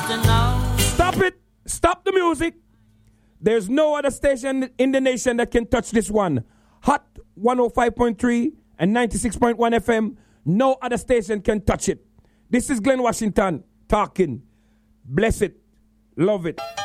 to know. Stop it. Stop the music. There's no other station in the nation that can touch this one. Hot 105.3 and 96.1 FM. No other station can touch it. This is Glenn Washington talking. Bless it. Love it.